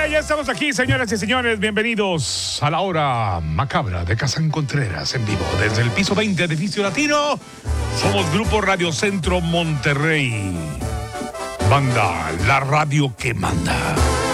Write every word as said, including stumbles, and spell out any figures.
Hola, ya estamos aquí, señoras y señores. Bienvenidos a la hora macabra de Kazán Contreras en vivo desde el piso veinte, edificio latino. Somos Grupo Radio Centro Monterrey. Banda, la radio que manda.